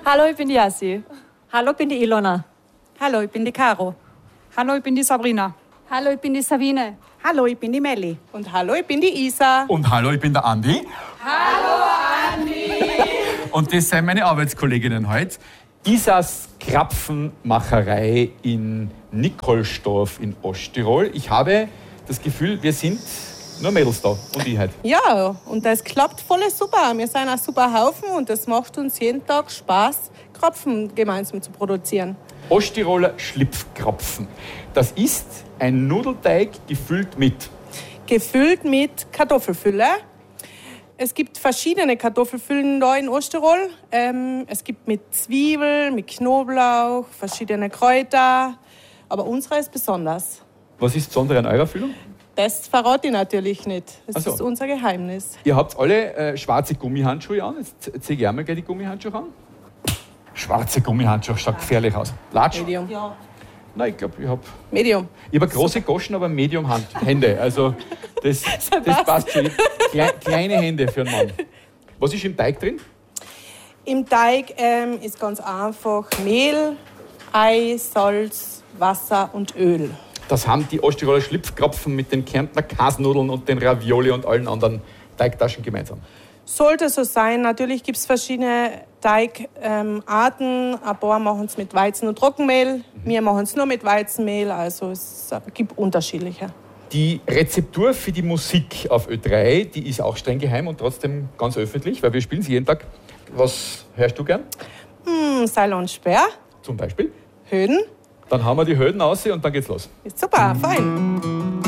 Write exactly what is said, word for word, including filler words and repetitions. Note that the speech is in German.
Hallo, ich bin die Jassi. Hallo, ich bin die Ilona. Hallo, ich bin die Caro. Hallo, ich bin die Sabrina. Hallo, ich bin die Sabine. Hallo, ich bin die Melli. Und hallo, ich bin die Isa. Und hallo, ich bin der Andi. Hallo, Andi. Und das sind meine Arbeitskolleginnen heute. Isas Krapfenmacherei in Nikolsdorf in Osttirol. Ich habe das Gefühl, wir sind nur Mädels da und ich heute. Ja, und das klappt voll super. Wir sind ein super Haufen und es macht uns jeden Tag Spaß, Krapfen gemeinsam zu produzieren. Osttiroler Schlipfkrapfen. Das ist ein Nudelteig gefüllt mit? Gefüllt mit Kartoffelfülle. Es gibt verschiedene Kartoffelfüllen da in Osttirol. Ähm, es gibt mit Zwiebel, mit Knoblauch, verschiedene Kräuter. Aber unsere ist besonders. Was ist das Besondere an eurer Füllung? Das verrate ich natürlich nicht. Das so. ist unser Geheimnis. Ihr habt alle äh, schwarze Gummihandschuhe an. Jetzt zeige ich einmal gleich die Gummihandschuhe an. Schwarze Gummihandschuhe, schaut gefährlich aus. Latsch? Medium. Ja. Nein, ich glaube, ich habe... Medium. Ich habe große Goschen, aber Medium Hand, Hände. Also das, das passt schon. Kle kleine Hände für einen Mann. Was ist im Teig drin? Im Teig ähm, ist ganz einfach Mehl, Ei, Salz, Wasser und Öl. Das haben die Osttiroler Schlipfkrapfen mit den Kärntner Kasnudeln und den Ravioli und allen anderen Teigtaschen gemeinsam. Sollte so sein. Natürlich gibt es verschiedene Teigarten. Ähm, Ein paar machen es mit Weizen- und Trockenmehl. Mhm. Wir machen es nur mit Weizenmehl. Also es gibt unterschiedliche. Die Rezeptur für die Musik auf Ö drei, die ist auch streng geheim und trotzdem ganz öffentlich, weil wir spielen sie jeden Tag. Was hörst du gern? Hm, Seil und Speer. Zum Beispiel? Höhen. Dann haben wir die Höhen aus und dann geht's los. Ist super, fein.